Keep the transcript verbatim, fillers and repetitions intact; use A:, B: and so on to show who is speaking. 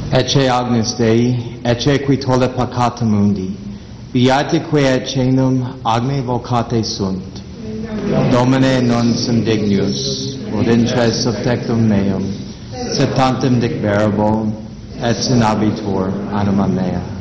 A: Ecce Agnus Dei, ecce qui tolle peccata mundi, beatique et cenum agne vocate sunt. Domine non sum dignus, ut intres subtectum meum, sed tantum dicverabo, et sinabitur anima mea.